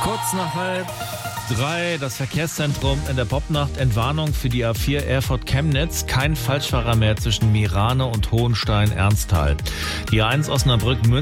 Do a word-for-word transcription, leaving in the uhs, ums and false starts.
Kurz nach halb drei, das Verkehrszentrum in der Popnacht. Entwarnung für die A vier Erfurt-Chemnitz. Kein Falschfahrer mehr zwischen Mirane und Hohenstein-Ernsthal. Die A eins Osnabrück-München